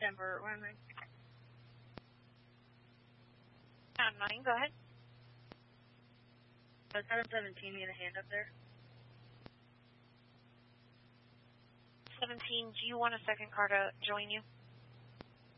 Denver, where am I? 9, go ahead. 717, need a hand up there. 17, do you want a second car to join you?